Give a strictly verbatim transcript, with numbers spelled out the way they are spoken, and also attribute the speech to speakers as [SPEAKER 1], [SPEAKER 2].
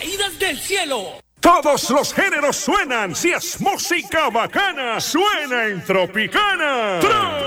[SPEAKER 1] caídas del cielo.
[SPEAKER 2] Todos los géneros suenan. Si es música bacana, suena en Tropicana.